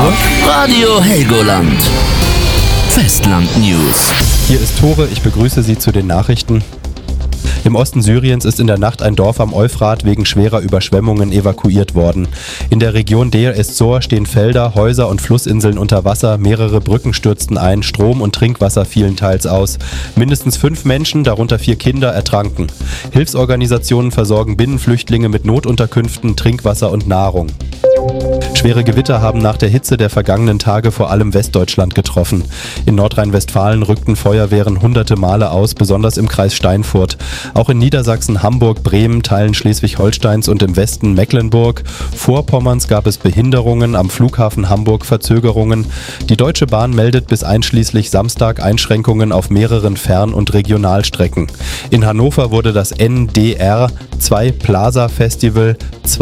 Radio Helgoland. Festland News. Hier ist Tore, ich begrüße Sie zu den Nachrichten. Im Osten Syriens ist in der Nacht ein Dorf am Euphrat wegen schwerer Überschwemmungen evakuiert worden. In der Region Deir ez-Zor stehen Felder, Häuser und Flussinseln unter Wasser, mehrere Brücken stürzten ein, Strom und Trinkwasser fielen teils aus. Mindestens 5 Menschen, darunter 4 Kinder, ertranken. Hilfsorganisationen versorgen Binnenflüchtlinge mit Notunterkünften, Trinkwasser und Nahrung. Schwere Gewitter haben nach der Hitze der vergangenen Tage vor allem Westdeutschland getroffen. In Nordrhein-Westfalen rückten Feuerwehren hunderte Male aus, besonders im Kreis Steinfurt. Auch in Niedersachsen, Hamburg, Bremen, Teilen Schleswig-Holsteins und im Westen Mecklenburg, Vorpommerns gab es Behinderungen, am Flughafen Hamburg Verzögerungen. Die Deutsche Bahn meldet bis einschließlich Samstag Einschränkungen auf mehreren Fern- und Regionalstrecken. In Hannover wurde das NDR 2 Plaza Festival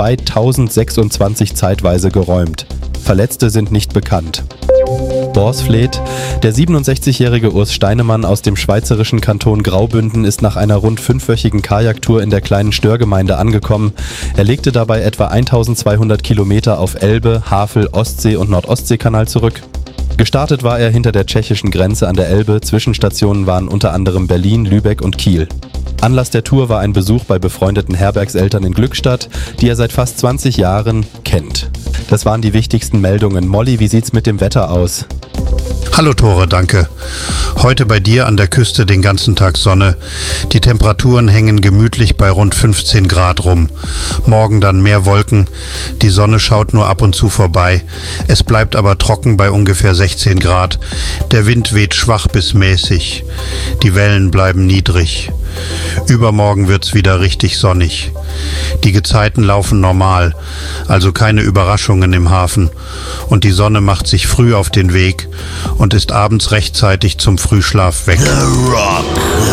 2026 zeitweise geräumt. Verletzte sind nicht bekannt. Borsfleet. Der 67-jährige Urs Steinemann aus dem schweizerischen Kanton Graubünden ist nach einer rund 5-wöchigen Kajaktour in der kleinen Störgemeinde angekommen. Er legte dabei etwa 1200 Kilometer auf Elbe, Havel, Ostsee und Nordostseekanal zurück. Gestartet war er hinter der tschechischen Grenze an der Elbe. Zwischenstationen waren unter anderem Berlin, Lübeck und Kiel. Anlass der Tour war ein Besuch bei befreundeten Herbergseltern in Glückstadt, die er seit fast 20 Jahren kennt. Das waren die wichtigsten Meldungen. Molly, wie sieht's mit dem Wetter aus? Hallo Tore, danke. Heute bei dir an der Küste den ganzen Tag Sonne. Die Temperaturen hängen gemütlich bei rund 15 Grad rum. Morgen dann mehr Wolken. Die Sonne schaut nur ab und zu vorbei. Es bleibt aber trocken bei ungefähr 16 Grad. Der Wind weht schwach bis mäßig. Die Wellen bleiben niedrig. Übermorgen wird's wieder richtig sonnig. Die Gezeiten laufen normal, also keine Überraschungen im Hafen. Und die Sonne macht sich früh auf den Weg und ist abends rechtzeitig zum Frühschlaf weg. The Rock.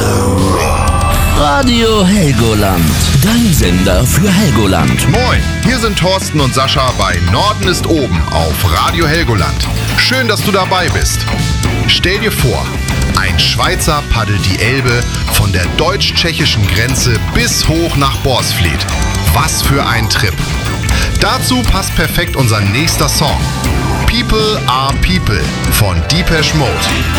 Radio Helgoland. Dein Sender für Helgoland. Moin, hier sind Thorsten und Sascha bei Norden ist oben auf Radio Helgoland. Schön, dass du dabei bist. Stell dir vor, ein Schweizer paddelt die Elbe von der deutsch-tschechischen Grenze bis hoch nach Borsfleet. Was für ein Trip. Dazu passt perfekt unser nächster Song. People are People von Depeche Mode.